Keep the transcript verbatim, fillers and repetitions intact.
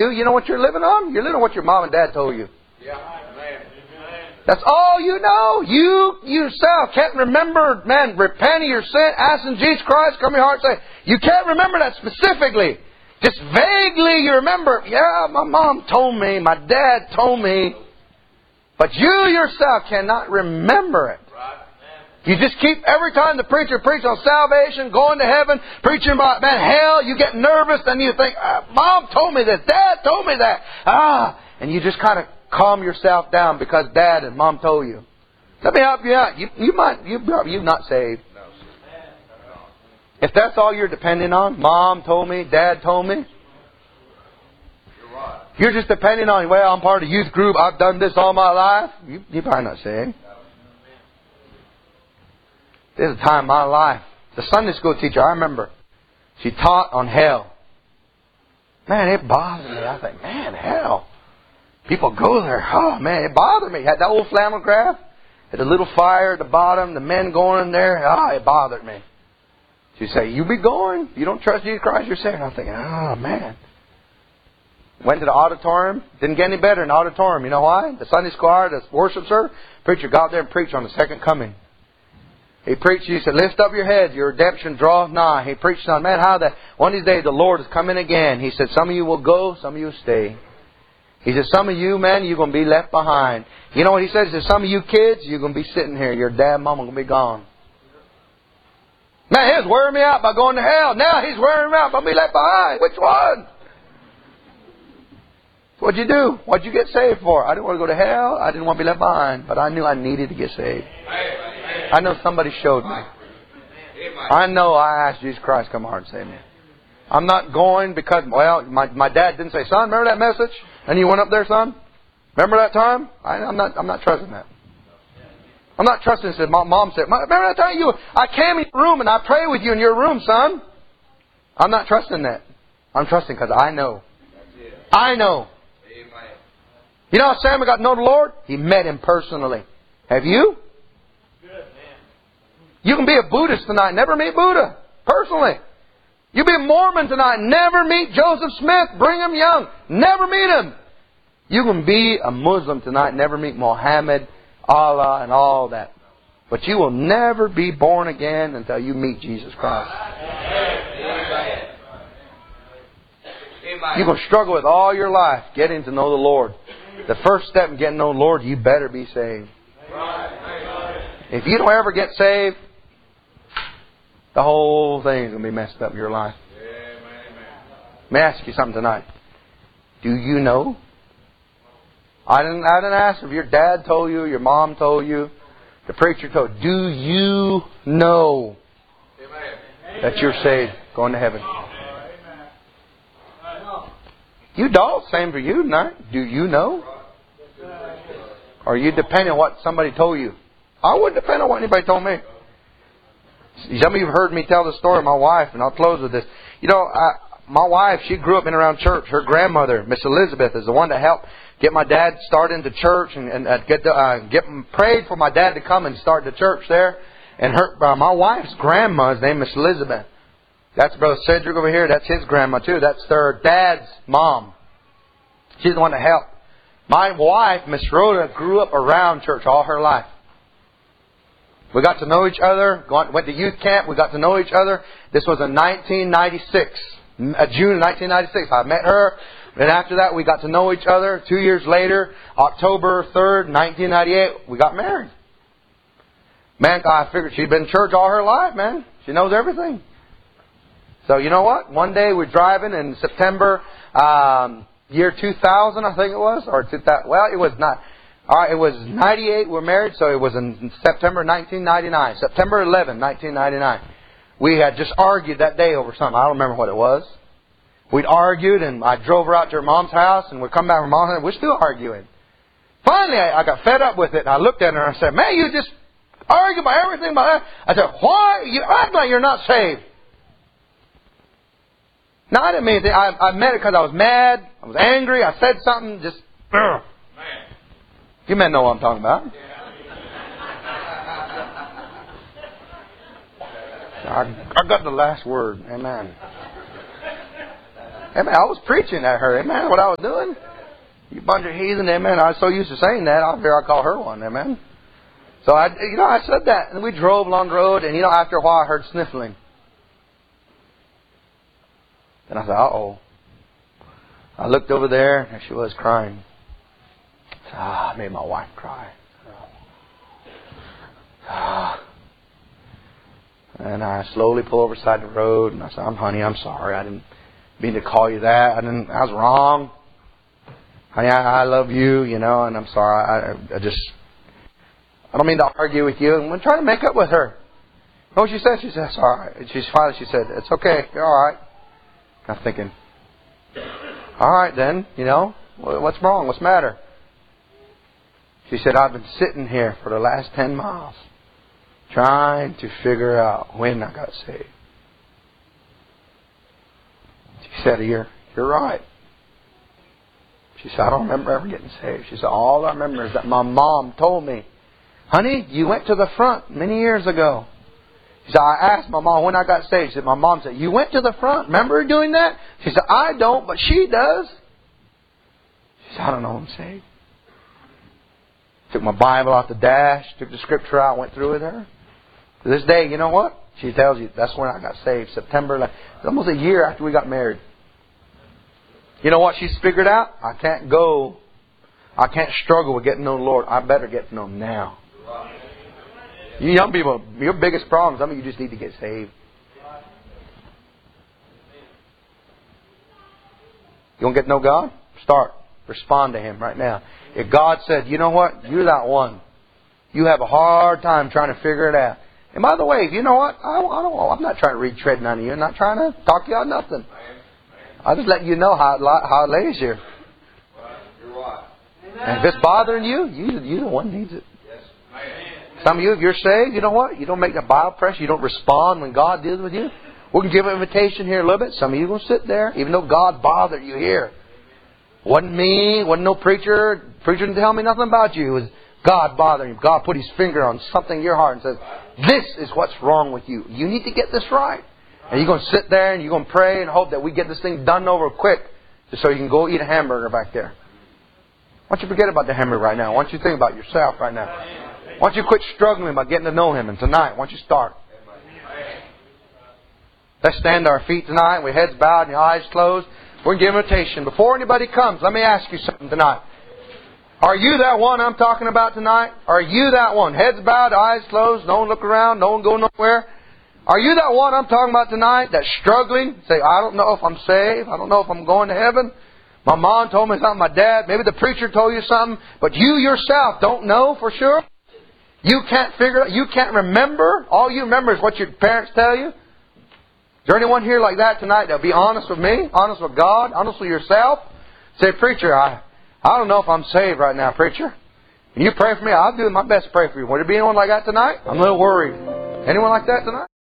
you, you know what you're living on? You're living on what your mom and dad told you. Yeah. Amen. That's all you know. You yourself can't remember, man, repent of your sin, asking Jesus Christ, come to your heart and say, you can't remember that specifically. Just vaguely you remember, yeah, my mom told me, my dad told me. But you yourself cannot remember it. You just keep, every time the preacher preaches on salvation, going to heaven, preaching about, man, hell, you get nervous and you think, ah, Mom told me this, Dad told me that. Ah, and you just kind of calm yourself down because Dad and Mom told you. Let me help you out. You, you might, you, you're not saved. If that's all you're depending on, Mom told me, Dad told me. You're just depending on, well, I'm part of the youth group, I've done this all my life. You, you're probably not saved. There's a time in my life, the Sunday school teacher, I remember, she taught on hell. Man, it bothered me. I think, man, hell. People go there. Oh, man, it bothered me. Had that old flannel graph, had a little fire at the bottom, the men going in there. Oh, it bothered me. She'd say, you be going. You don't trust Jesus Christ, you're saved. I'm thinking, oh, man. Went to the auditorium. Didn't get any better in the auditorium. You know why? The Sunday school choir, the worship service, preacher got there and preached on the second coming. He preached, he said, lift up your heads, your redemption draweth nigh. He preached on, man, how that one of these days the Lord is coming again. He said, some of you will go, some of you will stay. He said, some of you, man, you're going to be left behind. You know what he said? He said, some of you kids, you're going to be sitting here. Your dad and mom are going to be gone. Man, he was wearing me out by going to hell. Now he's wearing me out by being left behind. Which one? What'd you do? What'd you get saved for? I didn't want to go to hell. I didn't want to be left behind. But I knew I needed to get saved. I know somebody showed me. I know I asked Jesus Christ to come hard and save me. I'm not going because, well, my my dad didn't say, son, remember that message? And you went up there, son? Remember that time? I, I'm not I'm not trusting that. I'm not trusting. Said my mom said, remember that time you I came in your room and I prayed with you in your room, son? I'm not trusting that. I'm trusting because I know. I know. You know how Samuel got to know the Lord? He met Him personally. Have you? You can be a Buddhist tonight, never meet Buddha personally. You be a Mormon tonight, never meet Joseph Smith, Brigham Young, never meet him. You can be a Muslim tonight, never meet Muhammad, Allah, and all that. But you will never be born again until you meet Jesus Christ. You're going to struggle with all your life getting to know the Lord. The first step in getting to know the Lord, you better be saved. If you don't ever get saved, the whole thing is going to be messed up in your life. Let me ask you something tonight. Do you know? I didn't, I didn't ask if your dad told you, your mom told you, the preacher told you. Do you know that you're saved, going to heaven? You don't. Same for you tonight. Do you know? Or are you depending on what somebody told you? I wouldn't depend on what anybody told me. Some of you have heard me tell the story of my wife, and I'll close with this. You know, I, my wife, she grew up in around church. Her grandmother, Miss Elizabeth, is the one that helped get my dad started into church and, and uh, get the, uh, get prayed for my dad to come and start the church there. And her, uh, my wife's grandma's name is Elizabeth. That's Brother Cedric over here. That's his grandma too. That's their dad's mom. She's the one that helped. My wife, Miss Rhoda, grew up around church all her life. We got to know each other. Went to youth camp. We got to know each other. This was in nineteen ninety-six. Uh, June nineteen ninety-six. I met her. And after that, we got to know each other. Two years later, October third, nineteen ninety-eight, we got married. Man, I figured she'd been in church all her life, man. She knows everything. So, you know what? One day we're driving in September, um, year two thousand, I think it was. Or two thousand. Well, it was not. All right, it was ninety-eight we were married, so it was in September nineteen ninety-nine. September eleventh, nineteen ninety-nine. We had just argued that day over something. I don't remember what it was. We'd argued, and I drove her out to her mom's house, and we'd come back from mom's house, and we're still arguing. Finally, I, I got fed up with it, and I looked at her, and I said, man, you just argue about everything about that. I said, why? You act like you're not saved. Now, I didn't mean anything. I, I meant it because I was mad. I was angry. I said something just... Ugh. You men know what I'm talking about. I, I got the last word. Amen. Amen. I was preaching at her. Amen. What I was doing. You bunch of heathen. Amen. I was so used to saying that. I figure I'll call her one. Amen. So I, you know, I said that. And we drove along the road. And, you know, after a while I heard sniffling. And I said, uh-oh. I looked over there. And she was crying. I said, ah, I made my wife cry. Ah. And I slowly pull over beside the road. And I said, I'm honey, I'm sorry. I didn't mean to call you that. I didn't. I was wrong. Honey, I, I love you, you know, and I'm sorry. I, I just, I don't mean to argue with you. And I'm trying to make up with her. You know what she said? She said, it's all right. And she's finally, she said, it's okay. You're all right. I was thinking, all right then, you know, what's wrong? What's the matter? She said, I've been sitting here for the last ten miles trying to figure out when I got saved. She said, you're, you're right. She said, I don't remember ever getting saved. She said, all I remember is that my mom told me, honey, you went to the front many years ago. She said, I asked my mom when I got saved. She said, my mom said, you went to the front. Remember doing that? She said, I don't, but she does. She said, I don't know I'm saved. Took my Bible off the dash, took the scripture out, went through with her. To this day, you know what? She tells you, that's when I got saved. September, it's almost a year after we got married. You know what she's figured out? I can't go, I can't struggle with getting to know the Lord. I better get to know Him now. You young people, your biggest problem, some of you just need to get saved. You want to get to know God? Start. Respond to Him right now. If God said, you know what? You're that one. You have a hard time trying to figure it out. And by the way, you know what? I don't, I don't, I'm not trying to retread none of you. I'm not trying to talk you out of nothing. I'll just let you know how it, how it lays here. And if it's bothering you, you, you're the one who needs it. Some of you, if you're saved, you know what? You don't make the Bible pressure. You don't respond when God deals with you. We can give an invitation here a little bit. Some of you will sit there, even though God bothered you here. Wasn't me. Wasn't no preacher. Preacher didn't tell me nothing about you. It was God bothering you. God put His finger on something in your heart and says, this is what's wrong with you. You need to get this right. And you're going to sit there and you're going to pray and hope that we get this thing done over quick just so you can go eat a hamburger back there. Why don't you forget about the hamburger right now? Why don't you think about yourself right now? Why don't you quit struggling about getting to know Him? And tonight, why don't you start? Let's stand to our feet tonight with heads bowed and your eyes closed. We're going to give an invitation. Before anybody comes, let me ask you something tonight. Are you that one I'm talking about tonight? Are you that one? Heads bowed, eyes closed, no one look around, no one go nowhere. Are you that one I'm talking about tonight that's struggling? Say, I don't know if I'm saved. I don't know if I'm going to heaven. My mom told me something, my dad, maybe the preacher told you something, but you yourself don't know for sure. You can't figure it, you can't remember. All you remember is what your parents tell you. Is there anyone here like that tonight that'll be honest with me, honest with God, honest with yourself? Say, preacher, I, I don't know if I'm saved right now, preacher. Can you pray for me? I'll do my best to pray for you. Would there be anyone like that tonight? I'm a little worried. Anyone like that tonight?